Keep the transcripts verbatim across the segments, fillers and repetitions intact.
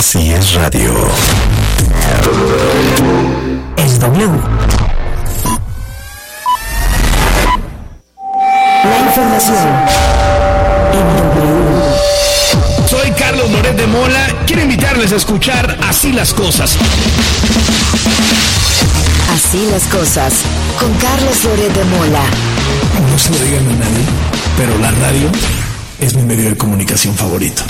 Así es radio. Es W. La información en W. Soy Carlos Loret de Mola. Quiero invitarles a escuchar Así las Cosas. Así las Cosas, con Carlos Loret de Mola. No se lo digan a nadie, pero la radio es mi medio de comunicación favorito.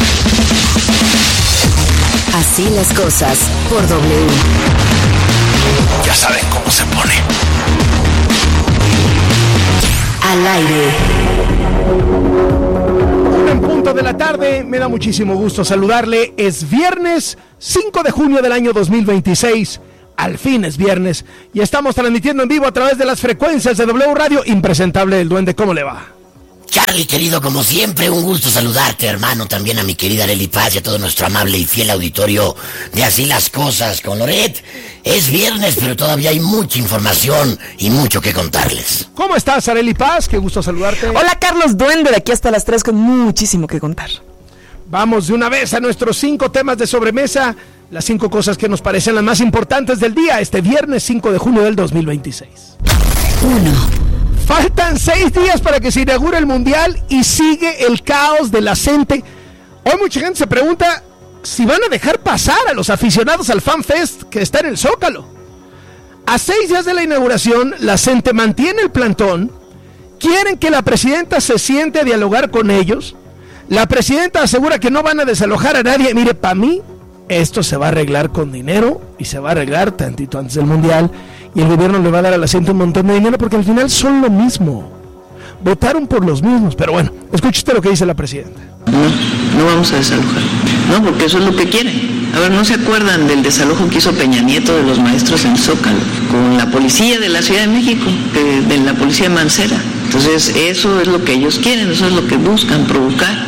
Así las Cosas, por W. Ya saben cómo se pone. Al aire. Una en punto de la tarde, me da muchísimo gusto saludarle. Es viernes cinco de junio del año dos mil veintiséis. Al fin es viernes y estamos transmitiendo en vivo a través de las frecuencias de W Radio. Impresentable el Duende, ¿cómo le va? Charlie, querido, como siempre, un gusto saludarte, hermano, también a mi querida Leli Paz y a todo nuestro amable y fiel auditorio de Así las Cosas con Loret. Es viernes, pero todavía hay mucha información y mucho que contarles. ¿Cómo estás, Arely Paz? Qué gusto saludarte. Hola, Carlos Duende, de aquí hasta las tres con muchísimo que contar. Vamos de una vez a nuestros cinco temas de sobremesa, las cinco cosas que nos parecen las más importantes del día, este viernes cinco de junio del dos mil veintiséis. Uno. Faltan seis días para que se inaugure el Mundial y sigue el caos de la gente. Hoy mucha gente se pregunta si van a dejar pasar a los aficionados al Fan Fest que está en el Zócalo. A seis días de la inauguración, la gente mantiene el plantón, quieren que la presidenta se siente a dialogar con ellos. La presidenta asegura que no van a desalojar a nadie. Mire, para mí, esto se va a arreglar con dinero y se va a arreglar tantito antes del Mundial. Y el gobierno le va a dar a la gente un montón de dinero porque al final son lo mismo. Votaron por los mismos. Pero bueno, escuche usted lo que dice la presidenta. No, no vamos a desalojar. No, porque eso es lo que quieren. A ver, ¿no se acuerdan del desalojo que hizo Peña Nieto de los maestros en Zócalo? Con la policía de la Ciudad de México, de, de la policía Mancera. Entonces, eso es lo que ellos quieren, eso es lo que buscan provocar.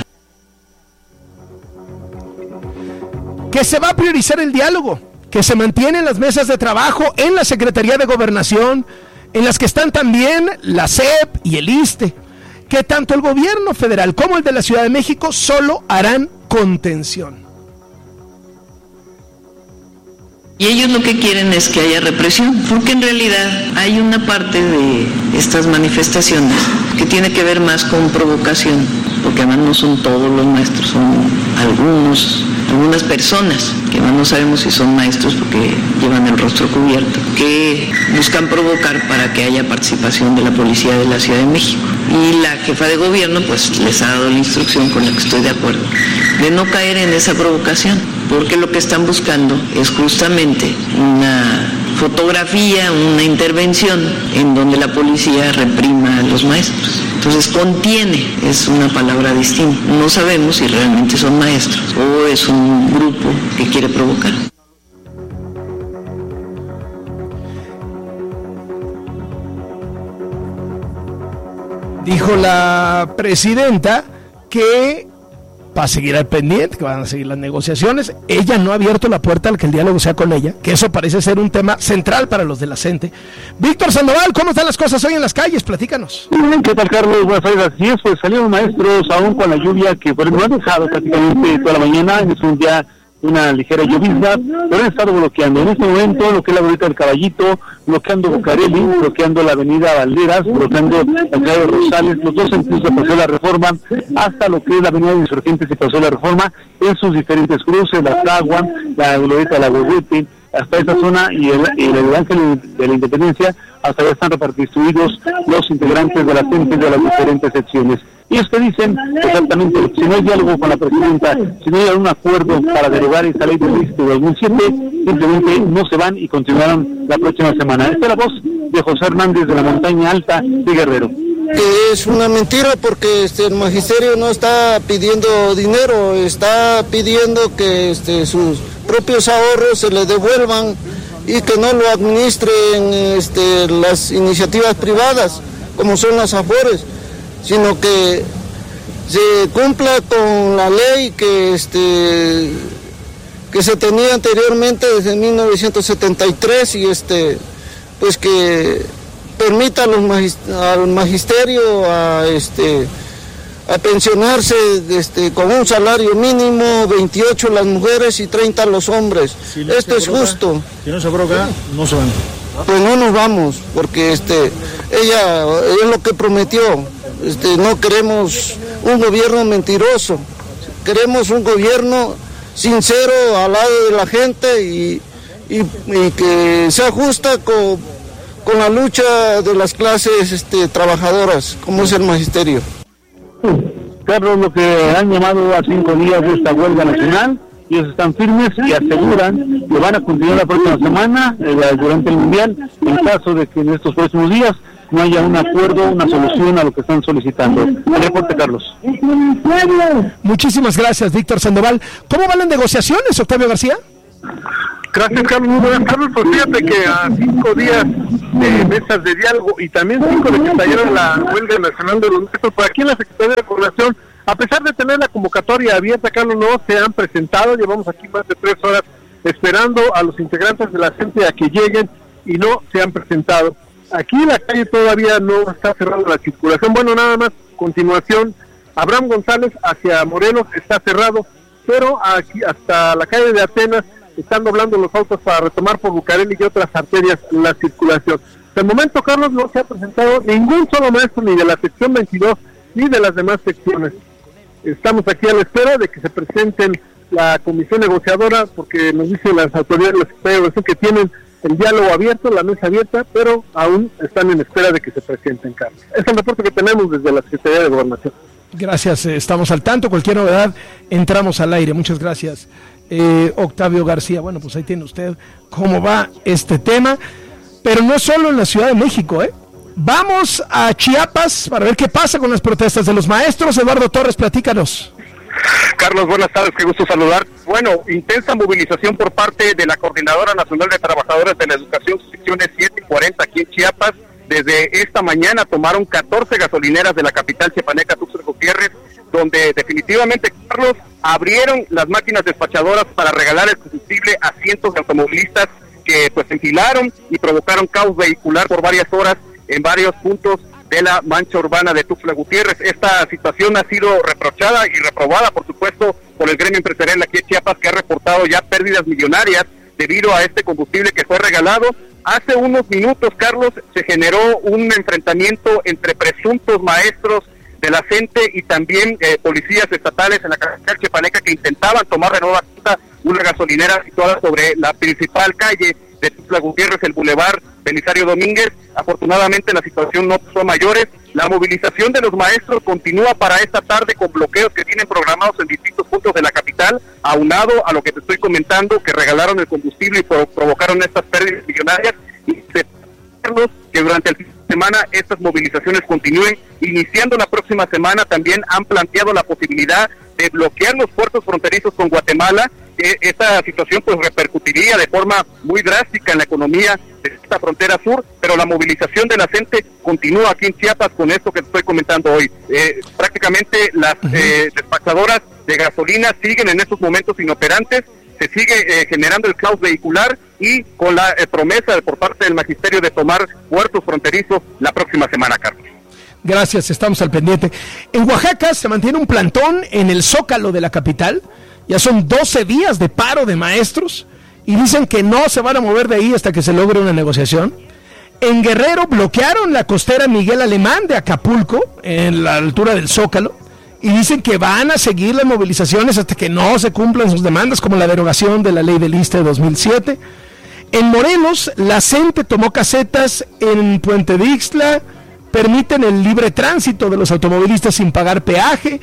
Que se va a priorizar el diálogo, que se mantienen las mesas de trabajo en la Secretaría de Gobernación, en las que están también la C E P y el ISSSTE, que tanto el gobierno federal como el de la Ciudad de México solo harán contención. Y ellos lo que quieren es que haya represión, porque en realidad hay una parte de estas manifestaciones que tiene que ver más con provocación, porque además no son todos los maestros, son algunos, algunas personas, que además no sabemos si son maestros porque llevan el rostro cubierto, que buscan provocar para que haya participación de la policía de la Ciudad de México. Y la jefa de gobierno pues les ha dado la instrucción, con la que estoy de acuerdo, de no caer en esa provocación, porque lo que están buscando es justamente una fotografía, una intervención en donde la policía reprima a los maestros. Entonces, contiene es una palabra distinta. No sabemos si realmente son maestros o es un grupo que quiere provocar. Dijo la presidenta que va a seguir al pendiente, que van a seguir las negociaciones. Ella no ha abierto la puerta al que el diálogo sea con ella, que eso parece ser un tema central para los de la gente. Víctor Sandoval, ¿cómo están las cosas hoy en las calles? Platícanos. ¿Qué tal, Carlos? Buenas tardes. Así es, pues salieron maestros aún con la lluvia que por no ha dejado prácticamente toda la mañana. Es un día una ligera llovizna, pero han estado bloqueando en este momento lo que es la Glorieta del Caballito, bloqueando Bucareli, bloqueando la avenida Valderas, bloqueando la calle de Rosales, los dos sentidos de Paseo de la Reforma, hasta lo que es la avenida de Insurgentes y Paseo de la Reforma, en sus diferentes cruces, la Fragua, la Glorieta de la Huehuete, hasta esa zona y el, y el Ángel de la Independencia, hasta ya están repartidos los integrantes de las gentes de las diferentes secciones. Y es que dicen exactamente, si no hay diálogo con la presidenta, si no hay un acuerdo para derogar esta ley del ISSSTE de dos mil siete, simplemente no se van y continuarán la próxima semana. Esta es la voz de José Hernández de la Montaña Alta de Guerrero. Que es una mentira porque este, el magisterio no está pidiendo dinero, está pidiendo que este, sus propios ahorros se le devuelvan y que no lo administren este, las iniciativas privadas, como son las AFORES, sino que se cumpla con la ley que este que se tenía anteriormente desde mil novecientos setenta y tres y este pues que permita a los magist- al magisterio a este a pensionarse este, con un salario mínimo, veintiocho las mujeres y treinta los hombres. Si no Esto es broca, justo. Si no se broca, no se van. Pues no nos vamos, porque este, ella es lo que prometió. Este, no queremos un gobierno mentiroso, queremos un gobierno sincero al lado de la gente y, y, y que sea justa con, con la lucha de las clases este, trabajadoras, como es el magisterio. Carlos, lo que han llamado a cinco días de esta huelga nacional, ellos están firmes y aseguran que van a continuar la próxima semana, eh, durante el Mundial, en caso de que en estos próximos días no haya un acuerdo, una solución a lo que están solicitando. El reporte, Carlos. Muchísimas gracias, Víctor Sandoval. ¿Cómo van las negociaciones, Octavio García? Gracias, Carlos. Muy buenas tardes. Pues fíjate que a cinco días de mesas de diálogo y también cinco de que estallaron la huelga nacional de los maestros, por aquí en la Secretaría de Gobernación, a pesar de tener la convocatoria abierta, Carlos, no se han presentado. Llevamos aquí más de tres horas esperando a los integrantes de la gente a que lleguen y no se han presentado. Aquí en la calle todavía no está cerrada la circulación. Bueno, nada más, continuación, Abraham González hacia Morelos está cerrado, pero aquí hasta la calle de Atenas están doblando los autos para retomar por Bucareli y otras arterias la circulación. Hasta el momento, Carlos, no se ha presentado ningún solo maestro ni de la sección veintidós ni de las demás secciones. Estamos aquí a la espera de que se presenten la comisión negociadora, porque nos dicen las autoridades de la Secretaría de Gobernación que tienen el diálogo abierto, la mesa abierta, pero aún están en espera de que se presenten, Carlos. Es el reporte que tenemos desde la Secretaría de Gobernación. Gracias, eh, estamos al tanto. Cualquier novedad, entramos al aire. Muchas gracias, eh, Octavio García. Bueno, pues ahí tiene usted cómo va este tema, pero no solo en la Ciudad de México, ¿eh? Vamos a Chiapas para ver qué pasa con las protestas de los maestros. Eduardo Torres, platícanos. Carlos, buenas tardes, qué gusto saludar. Bueno, intensa movilización por parte de la Coordinadora Nacional de Trabajadores de la Educación, secciones siete y cuarenta aquí en Chiapas. Desde esta mañana tomaron catorce gasolineras de la capital chiapaneca, Tuxtla Gutiérrez, donde definitivamente, Carlos, abrieron las máquinas despachadoras para regalar el combustible a cientos de automovilistas que pues enfilaron y provocaron caos vehicular por varias horas en varios puntos de la mancha urbana de Tuxtla Gutiérrez. Esta situación ha sido reprochada y reprobada, por supuesto, por el gremio empresarial aquí en Chiapas, que ha reportado ya pérdidas millonarias debido a este combustible que fue regalado. Hace unos minutos, Carlos, se generó un enfrentamiento entre presuntos maestros de la CENTE y también eh, policías estatales en la capital chiapaneca que intentaban tomar de nueva cuenta una gasolinera situada sobre la principal calle de Tuxtla Gutiérrez, el Boulevard Belisario Domínguez. Afortunadamente la situación no pasó a mayores. La movilización de los maestros continúa para esta tarde con bloqueos que tienen programados en distintos puntos de la capital, aunado a lo que te estoy comentando, que regalaron el combustible y pro- provocaron estas pérdidas millonarias, y se que durante el fin de semana estas movilizaciones continúen. Iniciando la próxima semana también han planteado la posibilidad de bloquear los puertos fronterizos con Guatemala. Eh, esta situación pues repercutiría de forma muy drástica en la economía de esta frontera sur, pero la movilización de la gente continúa aquí en Chiapas con esto que te estoy comentando hoy. Eh, prácticamente las eh, despachadoras de gasolina siguen en estos momentos inoperantes, se sigue eh, generando el caos vehicular y con la eh, promesa de, por parte del magisterio de tomar puertos fronterizos la próxima semana, Carlos. Gracias, estamos al pendiente. En Oaxaca se mantiene un plantón en el Zócalo de la capital. Ya son doce días de paro de maestros y dicen que no se van a mover de ahí hasta que se logre una negociación. En Guerrero bloquearon la costera Miguel Alemán de Acapulco, en la altura del Zócalo, y dicen que van a seguir las movilizaciones hasta que no se cumplan sus demandas, como la derogación de la ley del I S S S T E de dos mil siete. En Morelos, la CENTE tomó casetas en Puente de Ixtla, permiten el libre tránsito de los automovilistas sin pagar peaje.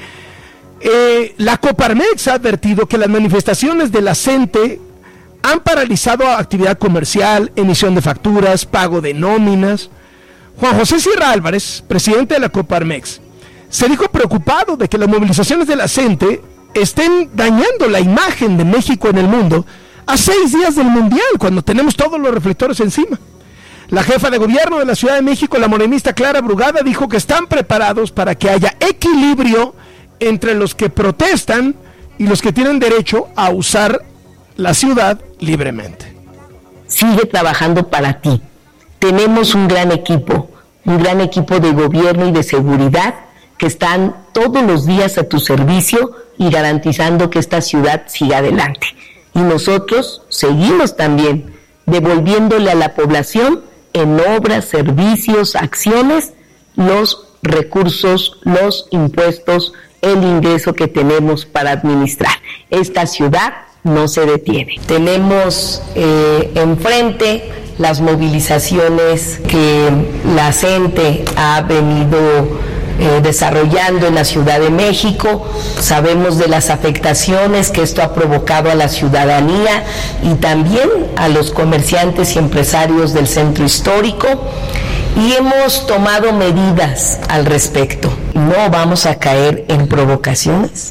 Eh, la Coparmex ha advertido que las manifestaciones de la CENTE han paralizado actividad comercial, emisión de facturas, pago de nóminas. Juan José Sierra Álvarez, presidente de la Coparmex, se dijo preocupado de que las movilizaciones de la CENTE estén dañando la imagen de México en el mundo a seis días del Mundial, cuando tenemos todos los reflectores encima. La jefa de gobierno de la Ciudad de México, la morenista Clara Brugada, dijo que están preparados para que haya equilibrio entre los que protestan y los que tienen derecho a usar la ciudad libremente. Sigue trabajando para ti. Tenemos un gran equipo, un gran equipo de gobierno y de seguridad que están todos los días a tu servicio y garantizando que esta ciudad siga adelante. Y nosotros seguimos también devolviéndole a la población en obras, servicios, acciones, los recursos, los impuestos, el ingreso que tenemos para administrar. Esta ciudad no se detiene. Tenemos eh, enfrente las movilizaciones que la gente ha venido eh, desarrollando en la Ciudad de México. Sabemos de las afectaciones que esto ha provocado a la ciudadanía y también a los comerciantes y empresarios del centro histórico, y hemos tomado medidas al respecto. No vamos a caer en provocaciones.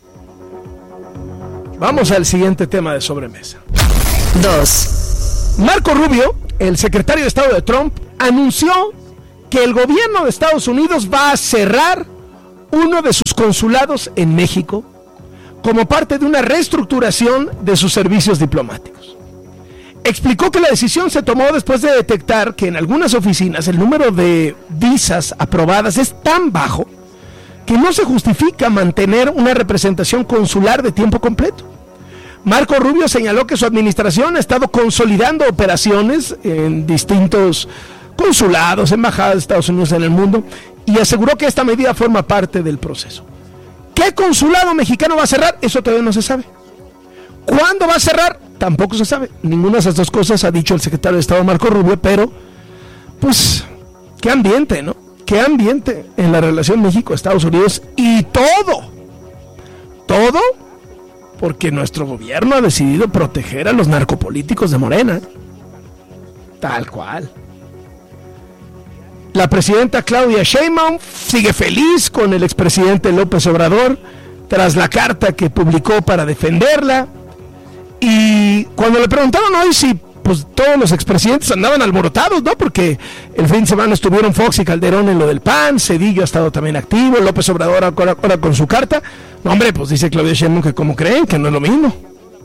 Vamos al siguiente tema de sobremesa. Dos. Marco Rubio, el secretario de Estado de Trump, anunció que el gobierno de Estados Unidos va a cerrar uno de sus consulados en México como parte de una reestructuración de sus servicios diplomáticos. Explicó que la decisión se tomó después de detectar que en algunas oficinas el número de visas aprobadas es tan bajo que no se justifica mantener una representación consular de tiempo completo. Marco Rubio señaló que su administración ha estado consolidando operaciones en distintos consulados, embajadas de Estados Unidos en el mundo, y aseguró que esta medida forma parte del proceso. ¿Qué consulado mexicano va a cerrar? Eso todavía no se sabe. ¿Cuándo va a cerrar? Tampoco se sabe. Ninguna de esas dos cosas ha dicho el secretario de Estado Marco Rubio, pero pues qué ambiente, ¿no? Qué ambiente en la relación México-Estados Unidos, y todo, todo porque nuestro gobierno ha decidido proteger a los narcopolíticos de Morena. Tal cual. La presidenta Claudia Sheinbaum sigue feliz con el expresidente López Obrador tras la carta que publicó para defenderla. Y cuando le preguntaron hoy si pues todos los expresidentes andaban alborotados, ¿no? Porque el fin de semana estuvieron Fox y Calderón en lo del P A N, Cedillo ha estado también activo, López Obrador ahora, ahora con su carta. No, hombre, pues dice Claudia Sheinbaum que como creen, que no es lo mismo.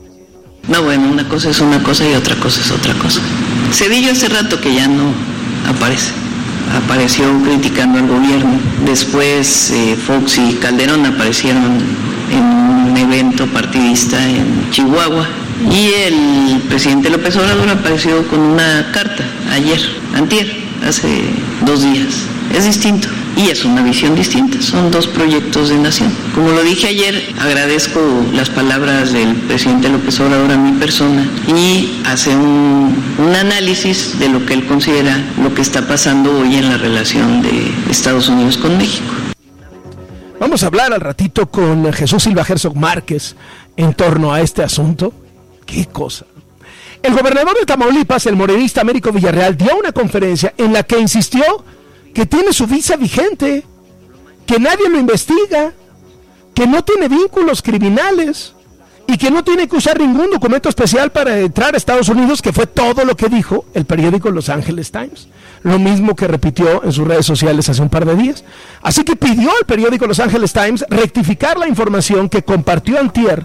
No, bueno, una cosa es una cosa y otra cosa es otra cosa. Cedillo hace rato que ya no aparece. Apareció criticando al gobierno. Después eh, Fox y Calderón aparecieron en un evento partidista en Chihuahua. Y el presidente López Obrador apareció con una carta ayer, antier, hace dos días. Es distinto y es una visión distinta, son dos proyectos de nación. Como lo dije ayer, agradezco las palabras del presidente López Obrador a mi persona y hace un, un análisis de lo que él considera lo que está pasando hoy en la relación de Estados Unidos con México. Vamos a hablar al ratito con Jesús Silva Herzog Márquez en torno a este asunto. ¡Qué cosa! El gobernador de Tamaulipas, el morenista Américo Villarreal, dio una conferencia en la que insistió que tiene su visa vigente, que nadie lo investiga, que no tiene vínculos criminales y que no tiene que usar ningún documento especial para entrar a Estados Unidos, que fue todo lo que dijo el periódico Los Angeles Times. Lo mismo que repitió en sus redes sociales hace un par de días. Así que pidió al periódico Los Angeles Times rectificar la información que compartió antier,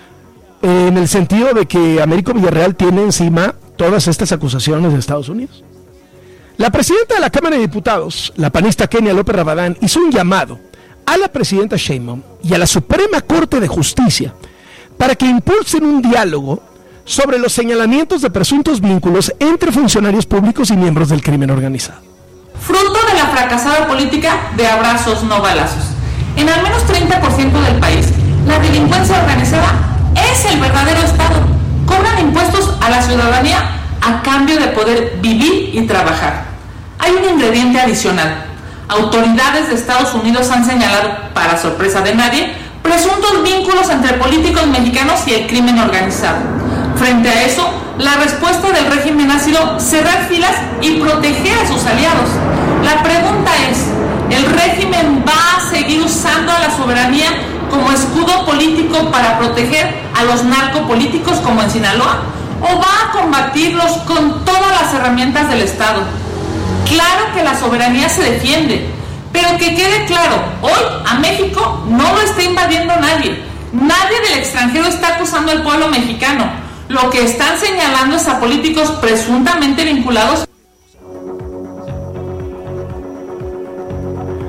en el sentido de que Américo Villarreal tiene encima todas estas acusaciones de Estados Unidos. La presidenta de la Cámara de Diputados, la panista Kenia López Rabadán, hizo un llamado a la presidenta Sheinbaum y a la Suprema Corte de Justicia para que impulsen un diálogo sobre los señalamientos de presuntos vínculos entre funcionarios públicos y miembros del crimen organizado. Fruto de la fracasada política de abrazos no balazos. En al menos treinta por ciento del país, la delincuencia organizada es el verdadero Estado. Cobran impuestos a la ciudadanía a cambio de poder vivir y trabajar. Hay un ingrediente adicional. Autoridades de Estados Unidos han señalado, para sorpresa de nadie, presuntos vínculos entre políticos mexicanos y el crimen organizado. Frente a eso, la respuesta del régimen ha sido cerrar filas y proteger a sus aliados. La pregunta es, ¿el régimen va a seguir usando a la soberanía como escudo político para proteger a los narcopolíticos como en Sinaloa? ¿O va a combatirlos con todas las herramientas del Estado? Claro que la soberanía se defiende, pero que quede claro, hoy a México no lo está invadiendo nadie. Nadie del extranjero está acusando al pueblo mexicano. Lo que están señalando es a políticos presuntamente vinculados.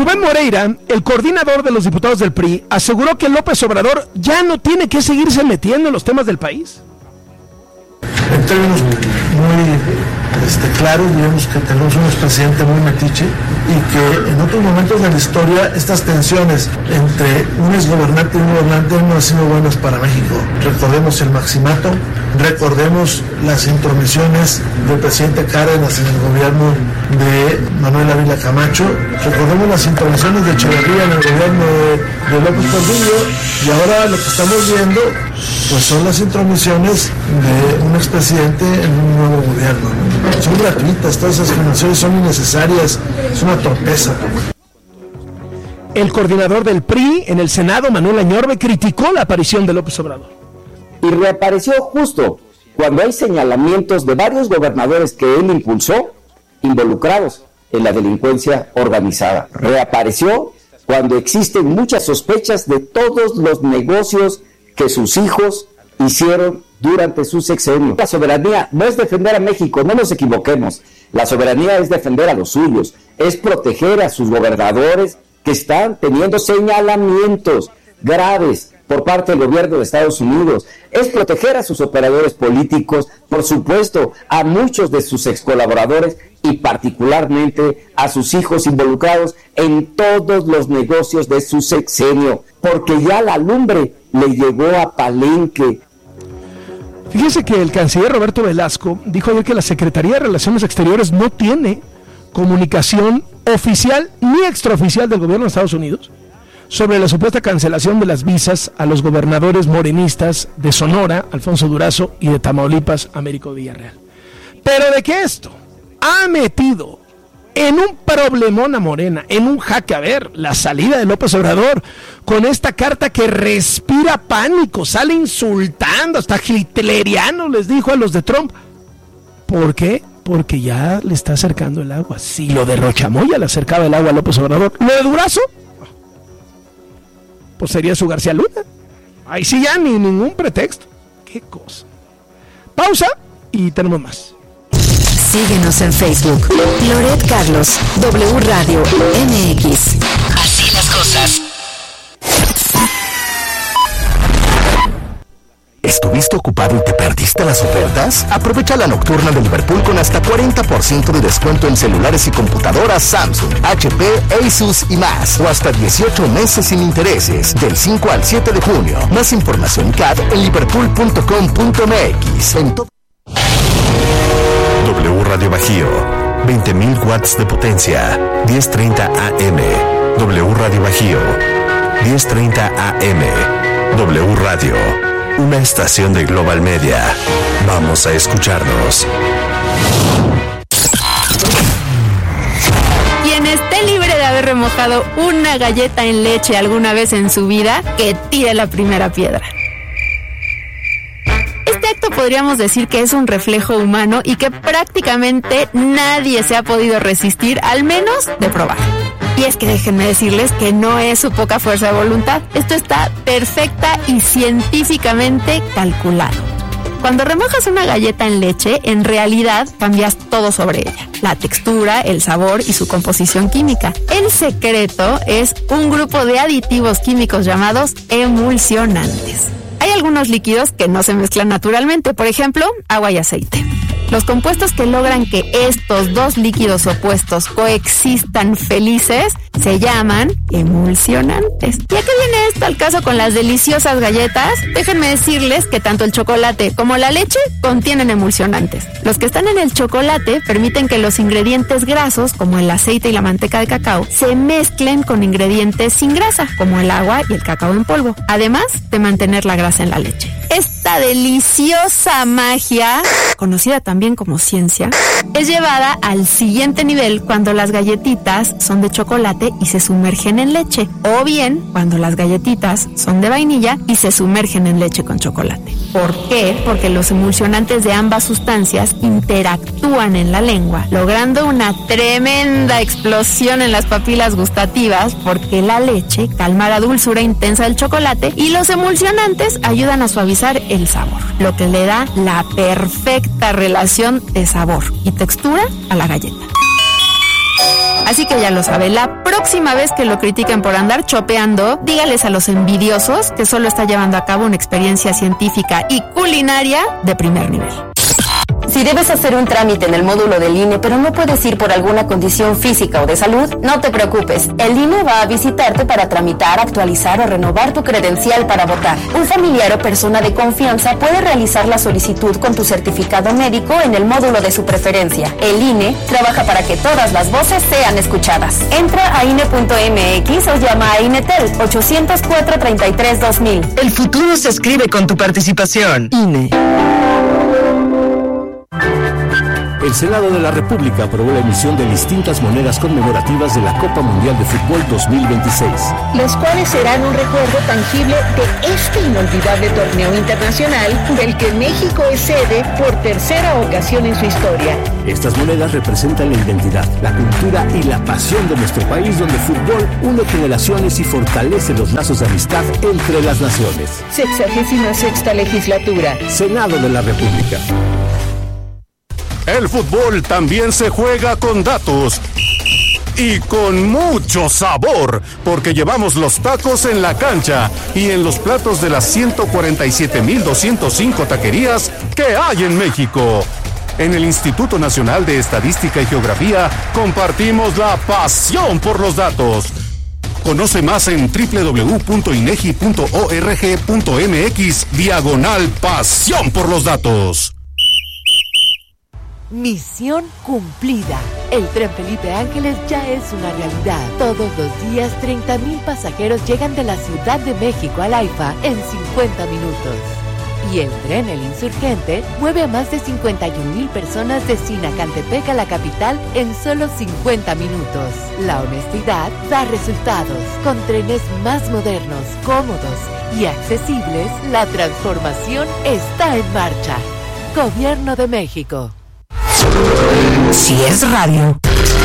Rubén Moreira, el coordinador de los diputados del P R I, aseguró que López Obrador ya no tiene que seguirse metiendo en los temas del país. En términos muy este, claros, digamos que tenemos un expresidente muy metiche y que en otros momentos de la historia estas tensiones entre un exgobernante y un gobernante no han sido buenas para México. Recordemos el maximato, recordemos las intromisiones del presidente Cárdenas en el gobierno de Manuel Ávila Camacho, recordemos las intromisiones de Echeverría en el gobierno de, de López Portillo, y ahora lo que estamos viendo pues son las intromisiones de un expresidente en un nuevo gobierno. Son gratuitas, todas esas generaciones son innecesarias, es una torpeza. El coordinador del P R I en el Senado, Manuel Añorbe, criticó la aparición de López Obrador. Y reapareció justo cuando hay señalamientos de varios gobernadores que él impulsó involucrados en la delincuencia organizada. Reapareció cuando existen muchas sospechas de todos los negocios que sus hijos hicieron durante su sexenio. La soberanía no es defender a México, no nos equivoquemos. La soberanía es defender a los suyos, es proteger a sus gobernadores que están teniendo señalamientos graves por parte del gobierno de Estados Unidos, es proteger a sus operadores políticos, por supuesto, a muchos de sus ex colaboradores y particularmente a sus hijos involucrados en todos los negocios de su sexenio, porque ya la lumbre le llegó a Palenque. Fíjese que el canciller Roberto Velasco dijo ayer que la Secretaría de Relaciones Exteriores no tiene comunicación oficial ni extraoficial del gobierno de Estados Unidos sobre la supuesta cancelación de las visas a los gobernadores morenistas de Sonora, Alfonso Durazo, y de Tamaulipas, Américo Villarreal. Pero de que esto ha metido en un problemón a Morena, en un jaque, a ver, la salida de López Obrador con esta carta que respira pánico, sale insultando, hasta hitleriano les dijo a los de Trump. ¿Por qué? Porque ya le está acercando el agua. Si lo de Rochamoya le acercaba el agua a López Obrador, ¿lo de Durazo? Pues sería su García Luna. Ahí sí ya ni ningún pretexto. Qué cosa. Pausa y tenemos más. Síguenos en Facebook. Loret Carlos, W Radio M X. Así las cosas. ¿Estuviste ocupado y te perdiste las ofertas? Aprovecha la nocturna de Liverpool con hasta cuarenta por ciento de descuento en celulares y computadoras Samsung, H P, Asus y más. O hasta dieciocho meses sin intereses, del cinco al siete de junio. Más información C A D en liverpool punto com punto m x. En to- W Radio Bajío, veinte mil watts de potencia, diez treinta A M. W Radio Bajío, diez treinta A M. W Radio, una estación de Global Media. Vamos a escucharnos. Quien esté libre de haber remojado una galleta en leche alguna vez en su vida, que tire la primera piedra. Este acto podríamos decir que es un reflejo humano y que prácticamente nadie se ha podido resistir, al menos de probar. Y es que déjenme decirles que no es su poca fuerza de voluntad. Esto está perfecta y científicamente calculado. Cuando remojas una galleta en leche, en realidad cambias todo sobre ella. La textura, el sabor y su composición química. El secreto es un grupo de aditivos químicos llamados emulsionantes. Hay algunos líquidos que no se mezclan naturalmente, por ejemplo, agua y aceite. Los compuestos que logran que estos dos líquidos opuestos coexistan felices se llaman emulsionantes. ¿Y a qué viene esto al caso con las deliciosas galletas? Déjenme decirles que tanto el chocolate como la leche contienen emulsionantes. Los que están en el chocolate permiten que los ingredientes grasos, como el aceite y la manteca de cacao, se mezclen con ingredientes sin grasa, como el agua y el cacao en polvo, además de mantener la grasa en la leche. Esta deliciosa magia, conocida también como ciencia, es llevada al siguiente nivel cuando las galletitas son de chocolate y se sumergen en leche, o bien cuando las galletitas son de vainilla y se sumergen en leche con chocolate. ¿Por qué? Porque los emulsionantes de ambas sustancias interactúan en la lengua, logrando una tremenda explosión en las papilas gustativas, porque la leche calma la dulzura intensa del chocolate y los emulsionantes ayudan a suavizar el sabor, lo que le da la perfecta relación de sabor y textura a la galleta. Así que ya lo sabe, la próxima vez que lo critiquen por andar chopeando, dígales a los envidiosos que solo está llevando a cabo una experiencia científica y culinaria de primer nivel. Si debes hacer un trámite en el módulo del I N E, pero no puedes ir por alguna condición física o de salud, no te preocupes. El I N E va a visitarte para tramitar, actualizar o renovar tu credencial para votar. Un familiar o persona de confianza puede realizar la solicitud con tu certificado médico en el módulo de su preferencia. El I N E trabaja para que todas las voces sean escuchadas. Entra a I N E punto M X o llama a INETEL ochocientos cuatro, treinta y tres, dos mil. El futuro se escribe con tu participación. I N E. El Senado de la República aprobó la emisión de distintas monedas conmemorativas de la Copa Mundial de Fútbol dos mil veintiséis. Los cuales serán un recuerdo tangible de este inolvidable torneo internacional del que México es sede por tercera ocasión en su historia. Estas monedas representan la identidad, la cultura y la pasión de nuestro país, donde el fútbol une generaciones y fortalece los lazos de amistad entre las naciones. Sexagésima sexta legislatura. Senado de la República. El fútbol también se juega con datos y con mucho sabor, porque llevamos los tacos en la cancha y en los platos de las ciento cuarenta y siete mil doscientas cinco taquerías que hay en México. En el Instituto Nacional de Estadística y Geografía compartimos la pasión por los datos. Conoce más en doble u doble u doble u punto inegi punto org punto mx diagonal pasión por los datos. Misión cumplida. El Tren Felipe Ángeles ya es una realidad. Todos los días, treinta mil pasajeros llegan de la Ciudad de México al AIFA en cincuenta minutos. Y el tren El Insurgente mueve a más de cincuenta y un mil personas de Sinacantepec a la capital en solo cincuenta minutos. La honestidad da resultados. Con trenes más modernos, cómodos y accesibles, la transformación está en marcha. Gobierno de México. Si es radio,